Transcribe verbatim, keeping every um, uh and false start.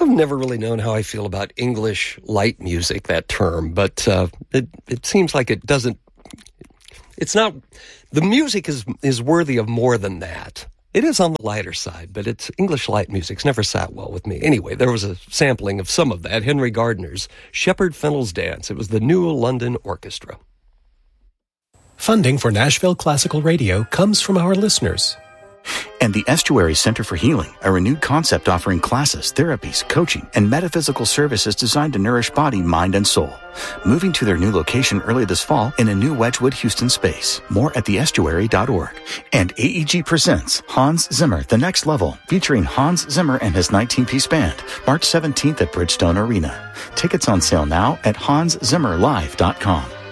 I've never really known how I feel about English light music, that term, but uh, it, it seems like it doesn't, it's not, the music is is worthy of more than that. It is on the lighter side, but it's English light music's never sat well with me. Anyway, there was a sampling of some of that, Henry Gardner's Shepherd Fennell's Dance. It was the New London Orchestra. Funding for Nashville Classical Radio comes from our listeners. And the Estuary Center for Healing, a renewed concept offering classes, therapies, coaching, and metaphysical services designed to nourish body, mind, and soul. Moving to their new location early this fall in a new Wedgwood, Houston space. More at the estuary dot org. And A E G presents Hans Zimmer, The Next Level, featuring Hans Zimmer and his nineteen-piece band, March seventeenth at Bridgestone Arena. Tickets on sale now at hans zimmer live dot com.